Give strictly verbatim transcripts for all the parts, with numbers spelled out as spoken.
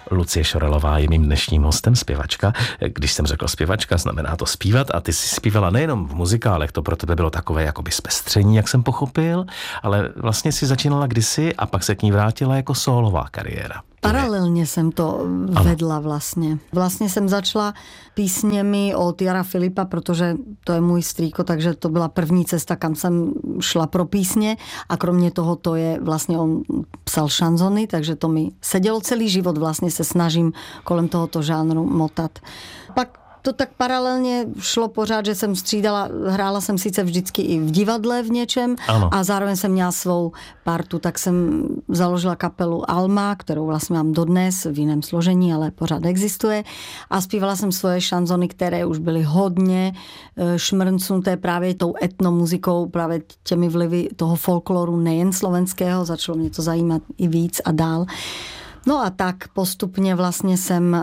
Lucie Šorelová je mým dnešním hostem, zpěvačka. Když jsem řekl zpěvačka, znamená to zpívat a ty jsi zpívala nejenom v muzikálech, to pro tebe bylo takové jakoby zpestření, jak jsem pochopil, ale vlastně si začínala kdysi a pak se k ní vrátila jako sólová kariéra. Paralelně jsem to vedla vlastně. Vlastně jsem začala písněmi od Jara Filipa, protože to je můj strýko, takže to byla první cesta, kam jsem šla pro písně a kromě toho to je vlastně on psal šanzony, takže to mi sedělo celý život, vlastně se snažím kolem tohoto žánru motat. Pak to tak paralelně šlo pořád, že jsem střídala, hrála jsem sice vždycky i v divadle v něčem ano. A zároveň jsem měla svou partu, tak jsem založila kapelu Alma, kterou vlastně mám dodnes v jiném složení, ale pořád existuje a zpívala jsem svoje šanzony, které už byly hodně šmrncnuté právě tou etnomuzikou, právě těmi vlivy toho folkloru nejen slovenského, začalo mě to zajímat i víc a dál. No a tak postupně vlastně jsem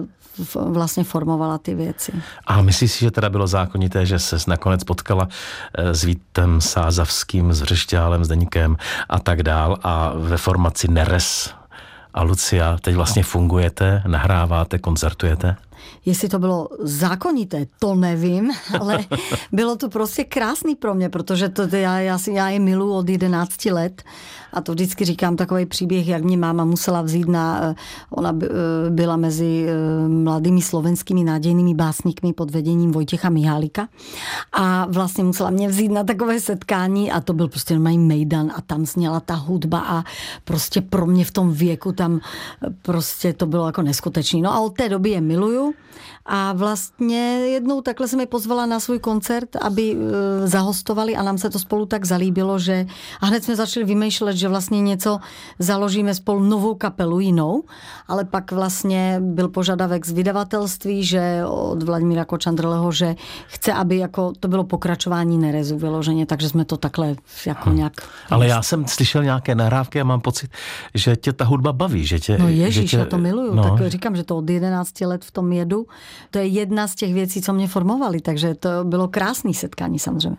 vlastně formovala ty věci. A myslíš si, že teda bylo zákonité, že ses nakonec potkala s Vítem Sázavským, s Vřešťálem, s Deníkem a tak dál a ve formaci Neres a Lucia teď vlastně fungujete, nahráváte, koncertujete? Jestli to bylo zákonité, to nevím, ale bylo to prostě krásný pro mě, protože to, já, já, si, já je miluji od jedenácti let a to vždycky říkám takový příběh, jak mě máma musela vzít na, ona byla mezi mladými slovenskými nádějnými básníkmi pod vedením Vojtěcha Mihálika a vlastně musela mě vzít na takové setkání a to byl prostě normální mejdan a tam zněla ta hudba a prostě pro mě v tom věku tam prostě to bylo jako neskutečný. No a od té doby je miluju. A vlastně jednou takhle jsem je pozvala na svůj koncert, aby e, zahostovali a nám se to spolu tak zalíbilo, že a hned jsme začali vymýšlet, že vlastně něco založíme spolu novou kapelu jinou, ale pak vlastně byl požadavek z vydavatelství, že od Vladimíra Kočandrleho, že chce, aby jako to bylo pokračování Nerezu vyloženě, takže jsme to takhle jako nějak... Ale já jsem slyšel nějaké nahrávky a mám pocit, že tě ta hudba baví, že tě... No ježiš, tě, já to miluju, no. Tak říkám, že to od jedenácti let v tom jedu. To je jedna z těch věcí, co mě formovaly, takže to bylo krásné setkání samozřejmě.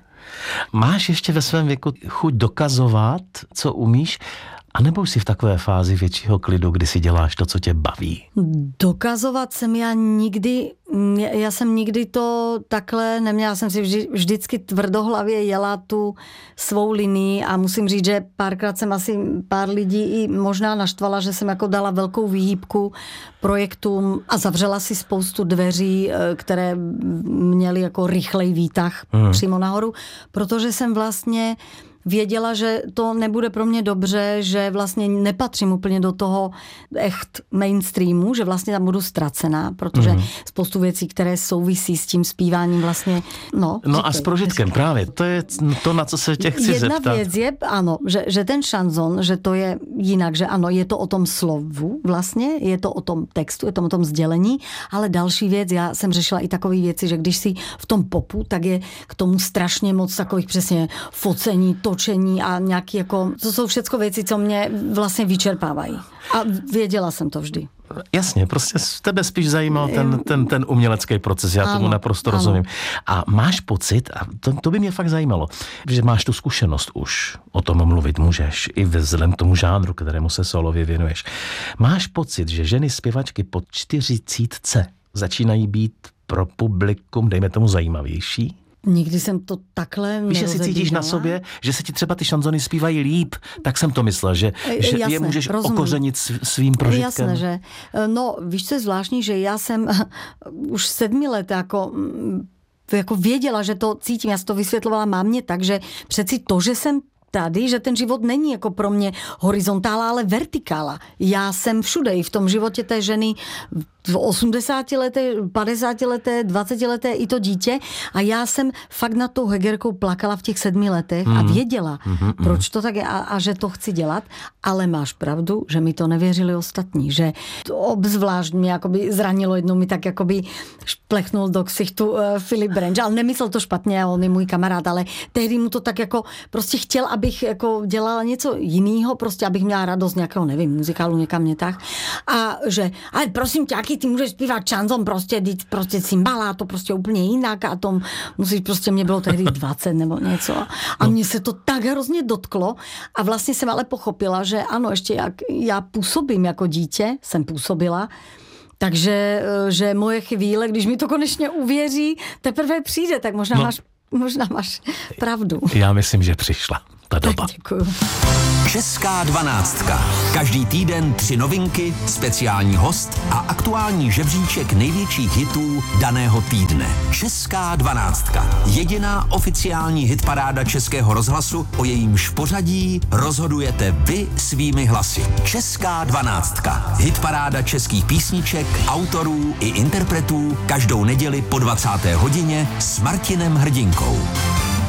Máš ještě ve svém věku chuť dokazovat, co umíš, anebo už jsi v takové fázi většího klidu, kdy si děláš to, co tě baví? Dokazovat jsem já nikdy, já jsem nikdy to takhle neměla, jsem si vždy, vždycky tvrdohlavě jela tu svou linii a musím říct, že párkrát jsem asi pár lidí i možná naštvala, že jsem jako dala velkou výhybku projektům a zavřela si spoustu dveří, které měly jako rychlej výtah hmm. přímo nahoru, protože jsem vlastně věděla, že to nebude pro mě dobře, že vlastně nepatřím úplně do toho echt mainstreamu, že vlastně tam budu ztracená, protože mm. spoustu věcí, které souvisí s tím zpíváním vlastně, no. No říkej, a s prožitkem říkej. Právě, to je to, na co se tě chci Jedna zeptat. Jedna věc je, ano, že, že ten šanzon, že to je jinak, že ano, je to o tom slovu vlastně, je to o tom textu, je to o tom sdělení, ale další věc, já jsem řešila i takové věci, že když si v tom popu, tak je k tomu strašně moc takových přesně focení, točení a nějaký jako, to jsou všecko věci, co mě vlastně vyčerpávají. A věděla jsem to vždy. Jasně, prostě tebe spíš zajímal ten, ten, ten umělecký proces, já ano, tomu naprosto ano. rozumím. A máš pocit, a to, to by mě fakt zajímalo, že máš tu zkušenost už, o tom mluvit můžeš, i vzhledem k tomu žánru, kterému se solově věnuješ. Máš pocit, že ženy zpěvačky po čtyřicítce začínají být pro publikum, dejme tomu, zajímavější? Nikdy jsem to takhle Víš, že si cítíš na sobě, že se ti třeba ty šanzony zpívají líp, tak jsem to myslel, že, že jasné, je můžeš rozumím. okořenit svým prožitkem. Jasné, že. No, víš, co je zvláštní, že já jsem už sedmi let jako jako věděla, že to cítím, já si to vysvětlovala mámě tak, že přeci to, že jsem tady, že ten život není jako pro mě horizontála, ale vertikála. Já jsem všude, i v tom životě té ženy v osmdesátileté, padesátileté, dvacetileté i to dítě a já jsem fakt nad tou hegerkou plakala v těch sedmi letech mm. a věděla, mm-hmm. proč to tak je a, a že to chci dělat, ale máš pravdu, že mi to nevěřili ostatní, že to obzvlášť mě jakoby zranilo, jednou mi tak jakoby šplechnul do ksichtu uh, Filip Brenč, ale nemyslel to špatně, on je můj kamarád, ale tehdy mu to tak jako prostě chtěl, abych jako dělala něco jiného, prostě abych měla radost nějakého, nevím, muzikálu někam mě tak a že, ale prosím tě, jaký ty můžeš zpívat šanzon, prostě, prostě cymbala, to prostě úplně jinak a tom musíš, prostě mě bylo tehdy dvacet nebo něco. A mně se to tak hrozně dotklo a vlastně jsem ale pochopila, že ano, ještě jak já působím jako dítě, jsem působila, takže že moje chvíle, když mi to konečně uvěří, teprve přijde, tak možná, no. máš, možná máš pravdu. Já myslím, že přišla ta doba. Tak děkuju. Česká dvanáctka. Každý týden tři novinky, speciální host a aktuální žebříček největších hitů daného týdne. Česká dvanáctka. Jediná oficiální hitparáda Českého rozhlasu, o jejímž pořadí rozhodujete vy svými hlasy. Česká dvanáctka. Hitparáda českých písniček, autorů i interpretů každou neděli po dvacáté hodině s Martinem Hrdinkou.